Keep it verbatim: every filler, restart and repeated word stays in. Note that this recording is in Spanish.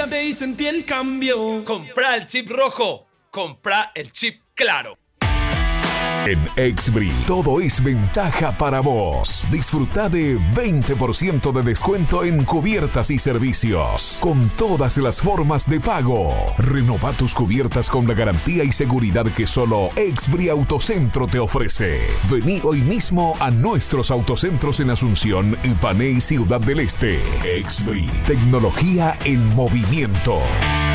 Cambiate y sentí el cambio. Comprá el chip rojo. Comprá el chip claro. En Exbri, todo es ventaja para vos. Disfruta de veinte por ciento de descuento en cubiertas y servicios, con todas las formas de pago. Renova tus cubiertas con la garantía y seguridad que solo Exbri Autocentro te ofrece. Vení hoy mismo a nuestros autocentros en Asunción, Ipané y Ciudad del Este. Exbri, tecnología en movimiento.